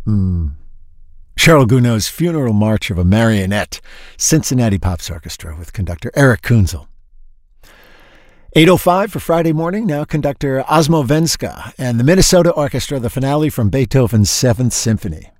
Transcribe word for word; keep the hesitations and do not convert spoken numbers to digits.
Mm. Cheryl Gounod's Funeral March of a Marionette, Cincinnati Pops Orchestra with conductor Eric Kunzel. eight oh five for Friday morning, now conductor Osmo Venska and the Minnesota Orchestra, the finale from Beethoven's Seventh Symphony.